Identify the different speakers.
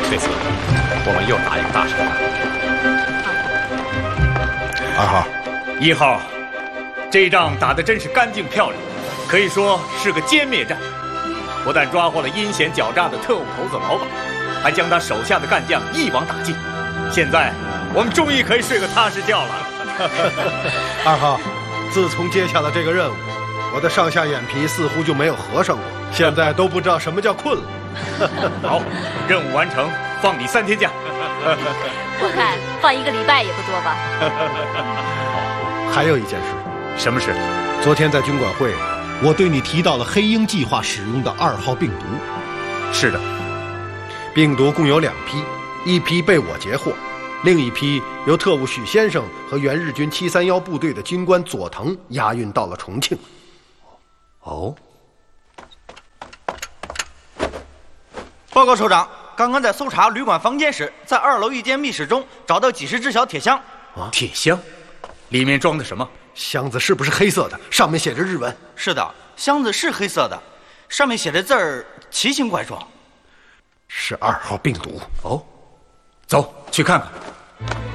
Speaker 1: 这次我们又打一个大胜仗。
Speaker 2: 2号
Speaker 3: ，1号，这一仗打得真是干净漂亮，可以说是个歼灭战。不但抓获了阴险狡诈的特务头子老板，还将他手下的干将一网打尽。现在我们终于可以睡个踏实觉了。
Speaker 2: 2号，自从接下了这个任务，我的上下眼皮似乎就没有合上过，现在都不知道什么叫困了。
Speaker 3: 好，任务完成，放你3天假。
Speaker 4: 我看放1个礼拜也不多吧。
Speaker 2: 还有一件事，
Speaker 3: 什么事？
Speaker 2: 昨天在军管会，我对你提到了黑鹰计划使用的2号病毒。
Speaker 3: 是的，
Speaker 2: 病毒共有2批，一批被我截获，另一批由特务许先生和原日军731部队的军官佐藤押运到了重庆。
Speaker 1: 哦，
Speaker 5: 报告首长，刚刚在搜查旅馆房间时，在2楼一间密室中找到几十只小铁箱。
Speaker 3: 铁箱，里面装的什么？
Speaker 2: 箱子是不是黑色的？上面写着日文。
Speaker 5: 是的，箱子是黑色的，上面写的字儿奇形怪状。
Speaker 2: 是2号病毒。
Speaker 3: 哦，走去看看。